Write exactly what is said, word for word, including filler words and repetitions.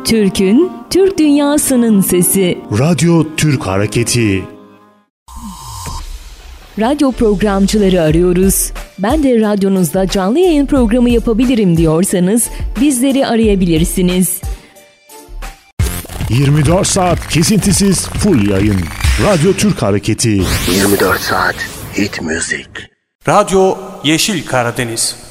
Türk'ün, Türk dünyasının sesi. Radyo Türk Hareketi. Radyo programcıları arıyoruz. Ben de radyonuzda canlı yayın programı yapabilirim diyorsanız bizleri arayabilirsiniz. yirmi dört saat kesintisiz full yayın. Radyo Türk Hareketi. yirmi dört saat hit müzik. Radyo Yeşil Karadeniz.